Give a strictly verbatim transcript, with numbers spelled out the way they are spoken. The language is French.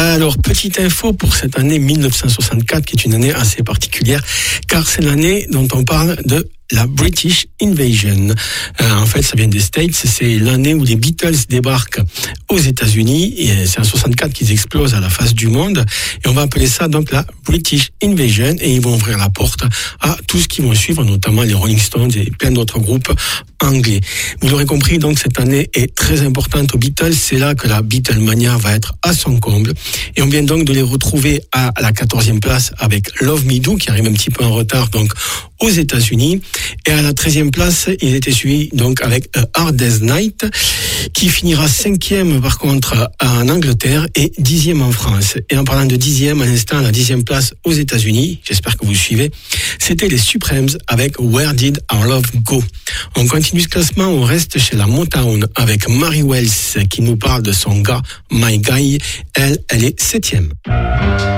Alors, petite info pour cette année mille neuf cent soixante-quatre, qui est une année assez particulière, car c'est l'année dont on parle de la British Invasion. Euh, en fait, ça vient des States. C'est l'année où les Beatles débarquent aux États-Unis. Et c'est en soixante-quatre qu'ils explosent à la face du monde. Et on va appeler ça donc la British Invasion. Et ils vont ouvrir la porte à tout ce qui vont suivre, notamment les Rolling Stones et plein d'autres groupes anglais. Vous l'aurez compris, donc cette année est très importante aux Beatles. C'est là que la Beatlemania va être à son comble. Et on vient donc de les retrouver à la quatorzième place avec Love Me Do, qui arrive un petit peu en retard donc aux États-Unis. Et à la treizième place, ils étaient suivis donc avec A Hard Day's Night, qui finira cinquième par contre en Angleterre et dixième en France. Et en parlant de dixième, à l'instant, à la dixième place aux États-Unis, j'espère que vous suivez, c'était les Supremes avec Where Did Our Love Go. On continue ce classement, on reste chez la Motown avec Mary Wells qui nous parle de son gars, My Guy. Elle, elle est septième.